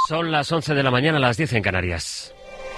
Son las 11 de la mañana, las 10 en Canarias.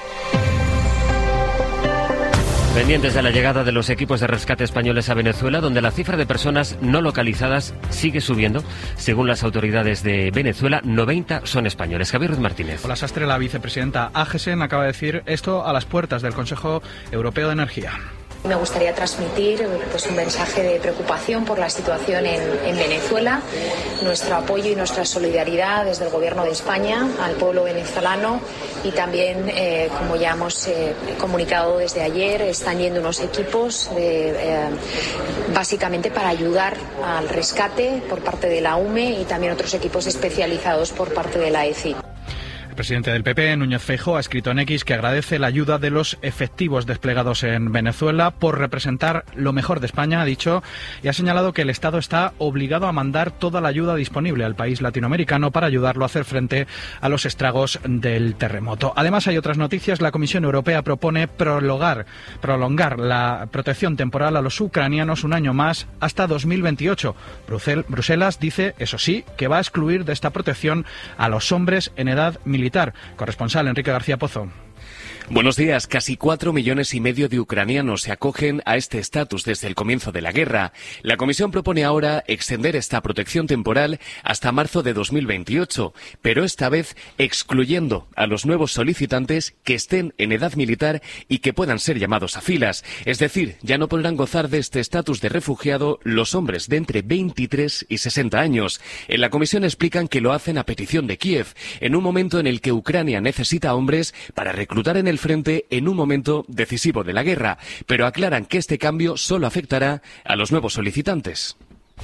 Pendientes de la llegada de los equipos de rescate españoles a Venezuela, donde la cifra de personas no localizadas sigue subiendo. Según las autoridades de Venezuela, 90 son españoles. Javier Ruiz Martínez. Hola, Sastre. La vicepresidenta Agesen acaba de decir esto a las puertas del Consejo Europeo de Energía. Me gustaría transmitir un mensaje de preocupación por la situación en Venezuela, nuestro apoyo y nuestra solidaridad desde el Gobierno de España al pueblo venezolano y también, como ya hemos comunicado desde ayer, están yendo unos equipos básicamente para ayudar al rescate por parte de la UME y también otros equipos especializados por parte de la ECI. El presidente del PP, Núñez Feijóo, ha escrito en X que agradece la ayuda de los efectivos desplegados en Venezuela por representar lo mejor de España, ha dicho, y ha señalado que el Estado está obligado a mandar toda la ayuda disponible al país latinoamericano para ayudarlo a hacer frente a los estragos del terremoto. Además, hay otras noticias. La Comisión Europea propone prolongar la protección temporal a los ucranianos un año más hasta 2028. Bruselas dice, eso sí, que va a excluir de esta protección a los hombres en edad militar. Corresponsal Enrique García Pozo. Buenos días. Casi 4,5 millones de ucranianos se acogen a este estatus desde el comienzo de la guerra. La Comisión propone ahora extender esta protección temporal hasta marzo de 2028, pero esta vez excluyendo a los nuevos solicitantes que estén en edad militar y que puedan ser llamados a filas. Es decir, ya no podrán gozar de este estatus de refugiado los hombres de entre 23 y 60 años. En la Comisión explican que lo hacen a petición de Kiev, en un momento en el que Ucrania necesita hombres para reclutar en el frente en un momento decisivo de la guerra, pero aclaran que este cambio solo afectará a los nuevos solicitantes.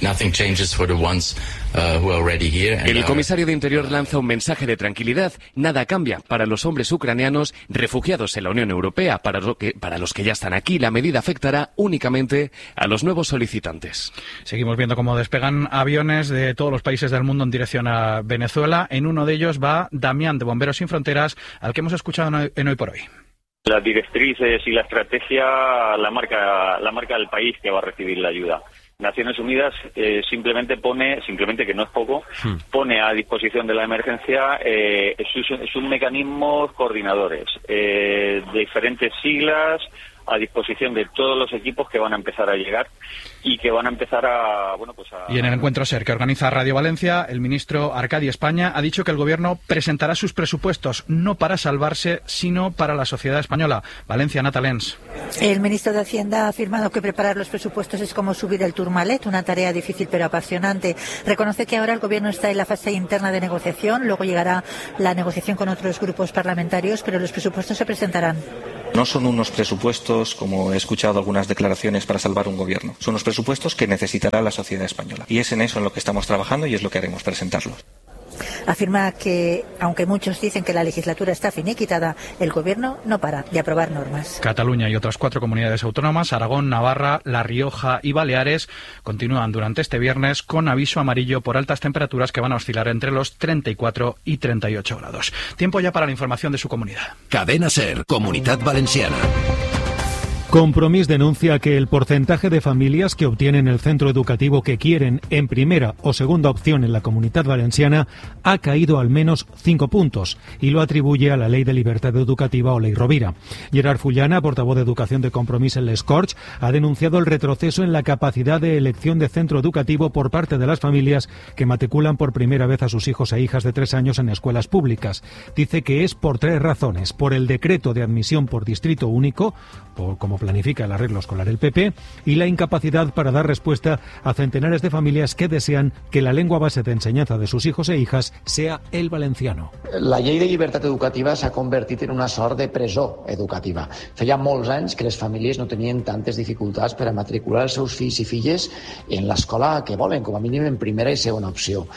El comisario de Interior lanza un mensaje de tranquilidad. Nada cambia para los hombres ucranianos refugiados en la Unión Europea. Para los que ya están aquí, la medida afectará únicamente a los nuevos solicitantes. Seguimos viendo cómo despegan aviones de todos los países del mundo en dirección a Venezuela. En uno de ellos va Damián, de Bomberos Sin Fronteras, al que hemos escuchado en Hoy por Hoy. Las directrices y la estrategia la marca el país que va a recibir la ayuda. Naciones Unidas simplemente que no es poco, pone a disposición de la emergencia sus mecanismos coordinadores, diferentes siglas, a disposición de todos los equipos que van a empezar a llegar y que van a empezar a... Y en el encuentro SER que organiza Radio Valencia, el ministro Arcadi España ha dicho que el gobierno presentará sus presupuestos no para salvarse, sino para la sociedad española. Valencia, Natalens. El ministro de Hacienda ha afirmado que preparar los presupuestos es como subir el Tourmalet, una tarea difícil pero apasionante. Reconoce que ahora el gobierno está en la fase interna de negociación, luego llegará la negociación con otros grupos parlamentarios, pero los presupuestos se presentarán. No son unos presupuestos, como he escuchado algunas declaraciones, para salvar un gobierno. Son los presupuestos que necesitará la sociedad española. Y es en eso en lo que estamos trabajando y es lo que haremos, presentarlos. Afirma que, aunque muchos dicen que la legislatura está finiquitada, el gobierno no para de aprobar normas. Cataluña y otras 4 comunidades autónomas, Aragón, Navarra, La Rioja y Baleares, continúan durante este viernes con aviso amarillo por altas temperaturas que van a oscilar entre los 34 y 38 grados. Tiempo ya para la información de su comunidad. Cadena SER, Comunitat Valenciana. Compromís denuncia que el porcentaje de familias que obtienen el centro educativo que quieren en primera o segunda opción en la Comunitat Valenciana ha caído al menos 5 puntos y lo atribuye a la Ley de Libertad Educativa o Ley Rovira. Gerard Fullana, portavoz de Educación de Compromís en Les Corts, ha denunciado el retroceso en la capacidad de elección de centro educativo por parte de las familias que matriculan por primera vez a sus hijos e hijas de 3 años en escuelas públicas. Dice que es por 3 razones: por el decreto de admisión por distrito único, como planifica el arreglo escolar el PP, y la incapacidad para dar respuesta a centenares de familias que desean que la lengua base de ensenyança de sus hijos e hijas sea el valenciano. La llei de llibertat educativa s'ha convertit en una sort de presó educativa. Feia molts anys que les famílies no tenien tantes dificultats per a matricular els seus fills i filles en l'escola que volen, com a mínim en primera i segona opció.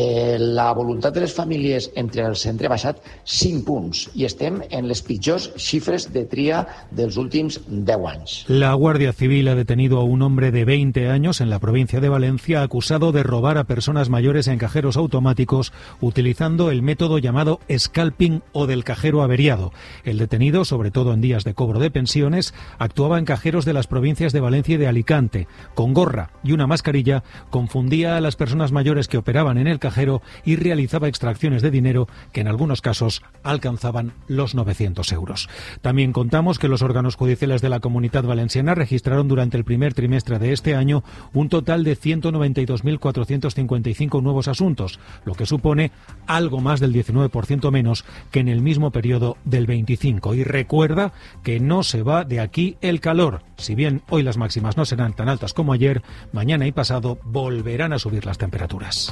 La voluntat de les famílies entre el centre ha baixat 5 punts i estem en les pitjors xifres de tria dels últims 10 10 anys. La Guardia Civil ha detenido a un hombre de 20 años en la provincia de Valencia acusado de robar a personas mayores en cajeros automáticos utilizando el método llamado scalping o del cajero averiado. El detenido, sobre todo en días de cobro de pensiones, actuaba en cajeros de las provincias de Valencia y de Alicante. Con gorra y una mascarilla, confundía a las personas mayores que operaban en el cajero y realizaba extracciones de dinero que en algunos casos alcanzaban los 900 euros. También contamos que los órganos judiciales de la Comunidad Valenciana registraron durante el primer trimestre de este año un total de 192.455 nuevos asuntos, lo que supone algo más del 19% menos que en el mismo periodo del 25. Y recuerda que no se va de aquí el calor. Si bien hoy las máximas no serán tan altas como ayer, mañana y pasado volverán a subir las temperaturas.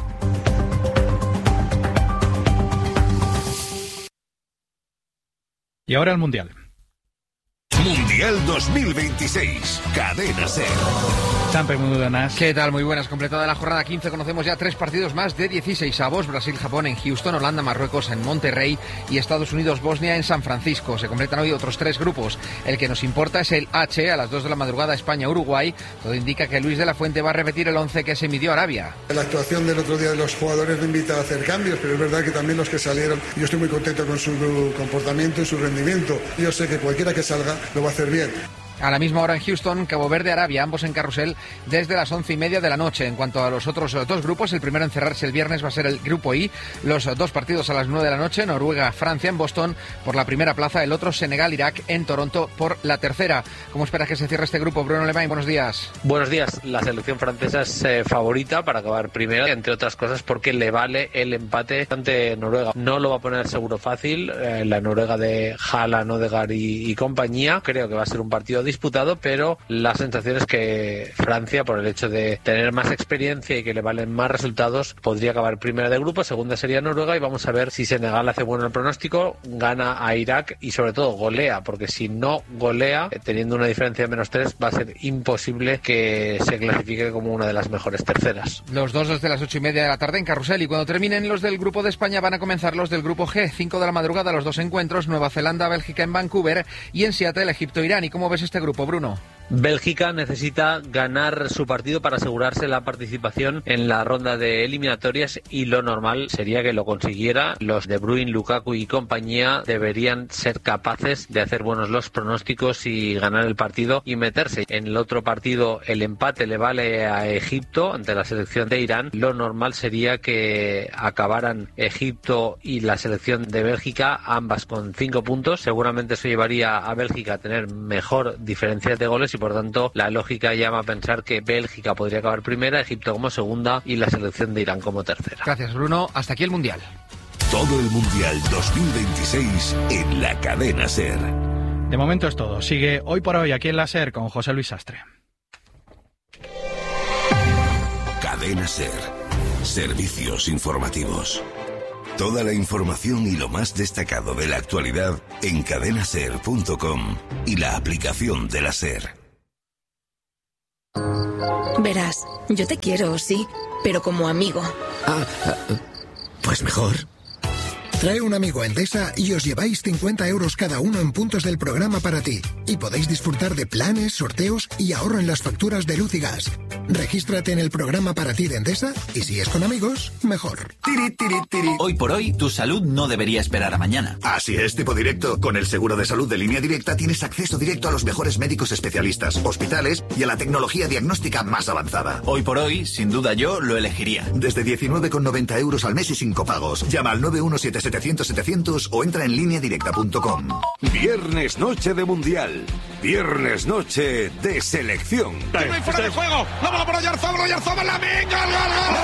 Y ahora el Mundial. Mundial 2026, Cadena SER. ¿Qué tal? Muy buenas. Completada la jornada 15, conocemos ya 3 partidos más de 16avos. Brasil-Japón en Houston, Holanda-Marruecos en Monterrey y Estados Unidos-Bosnia en San Francisco. Se completan hoy otros 3 grupos. El que nos importa es el H, a las 2 de la madrugada, España-Uruguay. Todo indica que Luis de la Fuente va a repetir el 11 que se midió Arabia. La actuación del otro día de los jugadores me invita a hacer cambios, pero es verdad que también los que salieron, yo estoy muy contento con su comportamiento y su rendimiento. Yo sé que cualquiera que salga lo va a hacer bien. A la misma hora en Houston, Cabo Verde, Arabia, ambos en carrusel desde las 11:30 de la noche. En cuanto a los otros 2 grupos, el primero en cerrarse el viernes va a ser el grupo I. Los 2 partidos a las 9 de la noche, Noruega, Francia en Boston por la primera plaza, el otro Senegal, Irak en Toronto por la tercera. ¿Cómo esperas que se cierre este grupo? Bruno Lemain, buenos días. Buenos días. La selección francesa es favorita para acabar primera, entre otras cosas porque le vale el empate ante Noruega. No lo va a poner seguro fácil, la Noruega de Haaland, Odegaard y compañía. Creo que va a ser un partido disputado, pero la sensación es que Francia, por el hecho de tener más experiencia y que le valen más resultados, podría acabar primera de grupo, segunda sería Noruega y vamos a ver si Senegal hace bueno el pronóstico, gana a Irak y sobre todo golea, porque si no golea, teniendo una diferencia de -3, va a ser imposible que se clasifique como una de las mejores terceras. Los 2 desde las 8:30 de la tarde en carrusel y cuando terminen los del grupo de España van a comenzar los del grupo G, 5 de la madrugada los 2 encuentros, Nueva Zelanda, Bélgica en Vancouver y en Seattle, Egipto, Irán. ¿Y cómo ves este grupo, Bruno? Bélgica necesita ganar su partido para asegurarse la participación en la ronda de eliminatorias y lo normal sería que lo consiguiera. Los De Bruyne, Lukaku y compañía deberían ser capaces de hacer buenos los pronósticos y ganar el partido y meterse. En el otro partido el empate le vale a Egipto ante la selección de Irán. Lo normal sería que acabaran Egipto y la selección de Bélgica, ambas con 5 puntos. Seguramente eso llevaría a Bélgica a tener mejor diferencia de goles y por tanto la lógica llama a pensar que Bélgica podría acabar primera, Egipto como segunda y la selección de Irán como tercera. Gracias, Bruno. Hasta aquí el Mundial. Todo el Mundial 2026 en la Cadena SER. De momento es todo. Sigue Hoy por Hoy aquí en la SER con José Luis Sastre. Cadena SER. Servicios informativos. Toda la información y lo más destacado de la actualidad en cadenaser.com y la aplicación de la SER. Verás, yo te quiero, sí, pero como amigo. Pues mejor. Trae un amigo a Endesa y os lleváis 50 euros cada uno en puntos del programa para ti. Y podéis disfrutar de planes, sorteos y ahorro en las facturas de luz y gas. Regístrate en el programa para ti de Endesa y si es con amigos, mejor. Hoy por hoy, tu salud no debería esperar a mañana. Así es, tipo directo. Con el seguro de salud de Línea Directa tienes acceso directo a los mejores médicos especialistas, hospitales y a la tecnología diagnóstica más avanzada. Hoy por hoy, sin duda yo lo elegiría. Desde 19,90 euros al mes y sin copagos. Llama al 917-700-700 o entra en lineadirecta.com. Viernes noche de Mundial. Viernes noche de selección. ¡Fuera de juego! ¡La bola por Oyarzabal! ¡La venga! ¡Gol!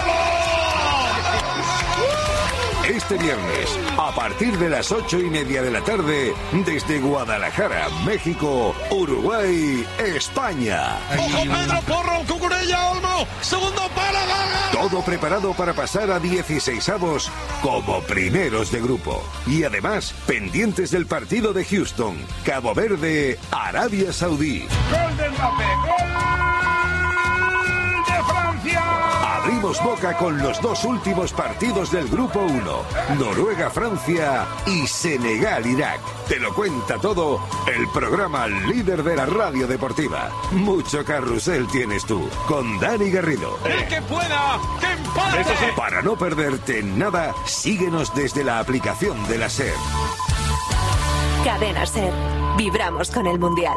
Este viernes, a partir de las 8:30 de la tarde, desde Guadalajara, México, Uruguay, España. ¡Ojo, Pedro Porro, Cucurella, Olmo! ¡Segundo palo! Todo preparado para pasar a 16avos como primeros de grupo. Y además, pendientes del partido de Houston, Cabo Verde, Arabia Saudí. ¡Gol de Mbappé! ¡Gol de Francia! Abrir abrimos boca con los 2 últimos partidos del Grupo 1, Noruega-Francia y Senegal-Irak. Te lo cuenta todo el programa líder de la radio deportiva. Mucho carrusel tienes tú, con Dani Garrido. ¡El que pueda! ¡Que empate! Para no perderte nada, síguenos desde la aplicación de la SER. Cadena SER. Vibramos con el Mundial.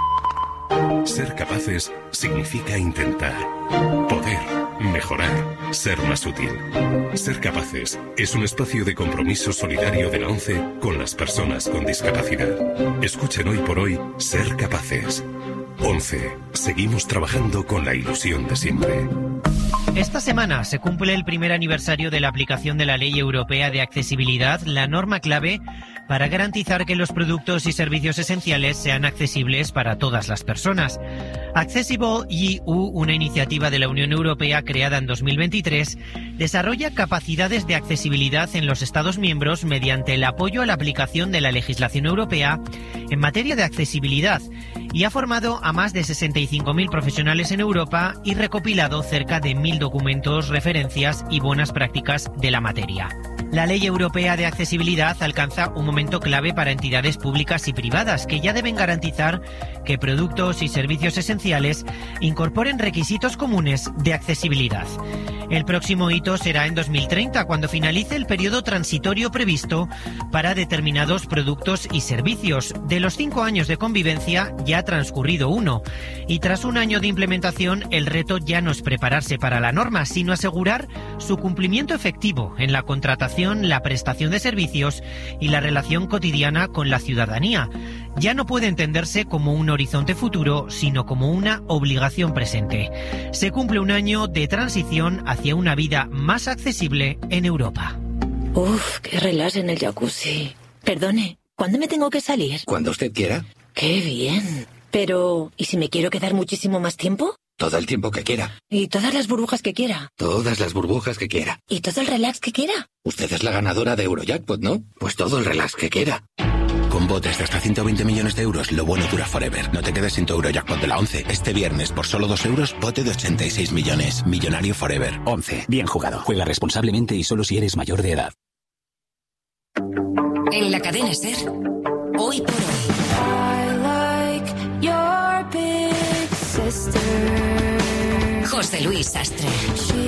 Ser capaces significa intentar, poder, mejorar, ser más útil. Ser capaces es un espacio de compromiso solidario de la ONCE con las personas con discapacidad. Escuchen hoy por hoy Ser Capaces. ONCE. Seguimos trabajando con la ilusión de siempre. Esta semana se cumple el primer aniversario de la aplicación de la Ley Europea de Accesibilidad, la norma clave para garantizar que los productos y servicios esenciales sean accesibles para todas las personas. Accessible EU, una iniciativa de la Unión Europea creada en 2023, desarrolla capacidades de accesibilidad en los Estados miembros mediante el apoyo a la aplicación de la legislación europea en materia de accesibilidad y ha formado a más de 65.000 profesionales en Europa y recopilado cerca de 1.000 documentos, referencias y buenas prácticas de la materia. La Ley Europea de Accesibilidad alcanza un momento clave para entidades públicas y privadas que ya deben garantizar que productos y servicios esenciales incorporen requisitos comunes de accesibilidad. El próximo hito será en 2030, cuando finalice el periodo transitorio previsto para determinados productos y servicios. De los 5 años de convivencia ya ha transcurrido 1, y tras un año de implementación el reto ya no es prepararse para la norma, sino asegurar su cumplimiento efectivo en la contratación, la prestación de servicios y la relación cotidiana con la ciudadanía. Ya no puede entenderse como un horizonte futuro, sino como una obligación presente. Se cumple un año de transición hacia una vida más accesible en Europa. Uf, qué relax en el jacuzzi. Perdone, ¿cuándo me tengo que salir? Cuando usted quiera. ¡Qué bien! Pero, ¿y si me quiero quedar muchísimo más tiempo? Todo el tiempo que quiera. ¿Y todas las burbujas que quiera? Todas las burbujas que quiera. ¿Y todo el relax que quiera? Usted es la ganadora de Eurojackpot, ¿no? Pues todo el relax que quiera. Con botes de hasta 120 millones de euros, lo bueno dura forever. No te quedes sin tu Eurojackpot de la 11. Este viernes, por solo 2 euros, bote de 86 millones. Millonario forever. 11. Bien jugado. Juega responsablemente y solo si eres mayor de edad. En la cadena SER, hoy por hoy. José Luis Sastre.